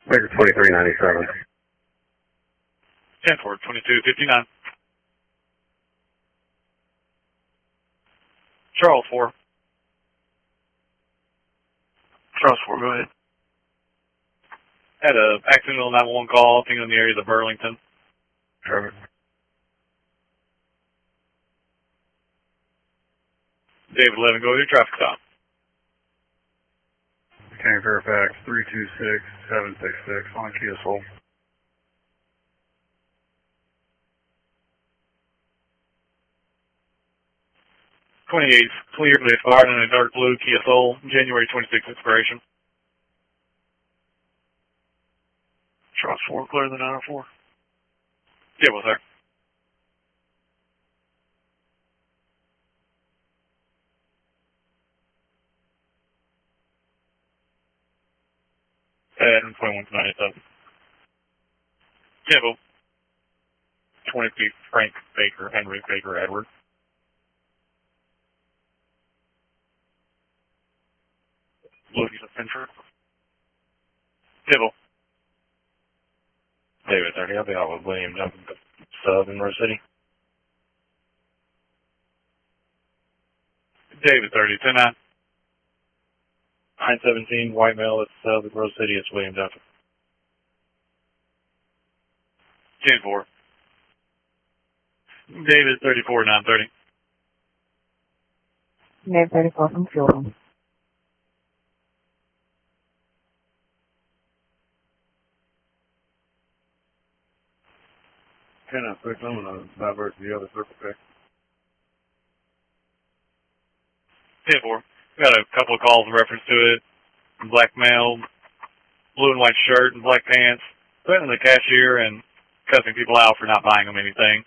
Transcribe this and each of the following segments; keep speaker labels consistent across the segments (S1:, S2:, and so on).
S1: Baker 2397.
S2: 10 for 2259. Charles 4.
S3: Charles 4, go ahead.
S2: Had a accidental 911 call, I think in the area of the Burlington.
S1: Trevor.
S2: David 11, go to your traffic stop.
S1: County Fairfax 326766 on Kia Soul.
S2: '28, clear, they fired in a dark blue Kia Soul, January 26th expiration.
S3: Charles 4, clear the 904.
S2: Yeah, well, sir. And 2197. Yeah, well, 20 feet, Frank Baker, Henry Baker Edward.
S3: Louis Fincher.
S2: Yeah, well.
S4: David 30, I'll be out with William Duncan, sub in Rose City.
S2: David 30, 10-9.
S4: 917, white male at sub in Rose City, it's William Duncan.
S2: 10-4. David 34, 930.
S5: David 34 from Jordan.
S1: Can I put them on a divert to the other Circle K?
S2: 10-4. Got a couple of calls in reference to it. Black male, blue and white shirt and black pants, threatening the cashier and cussing people out for not buying them anything.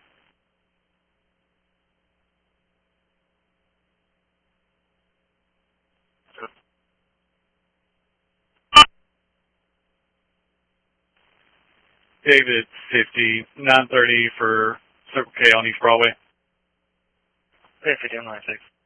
S2: David 50, 930 for Circle K on East Broadway.
S3: Yeah, 50, 96.